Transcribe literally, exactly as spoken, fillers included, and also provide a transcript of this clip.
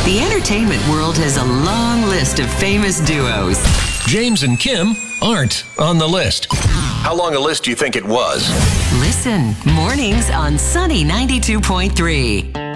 The entertainment world has a long list of famous duos. James and Kim aren't on the list. How long a list do you think it was? Listen, mornings on Sunny ninety-two point three.